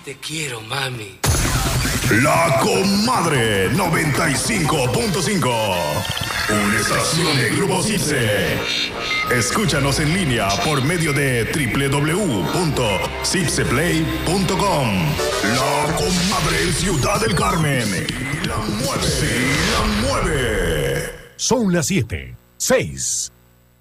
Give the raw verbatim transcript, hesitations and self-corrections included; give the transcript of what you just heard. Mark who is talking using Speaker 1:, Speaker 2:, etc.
Speaker 1: te quiero, mami.
Speaker 2: La Comadre noventa y cinco punto cinco. Una estación de Grupo Cipse. Escúchanos en línea por medio de doble u doble u doble u punto cipseplay punto com. La Comadre en Ciudad del Carmen. Y la mueve. Sí, la mueve.
Speaker 3: Son las siete, seis.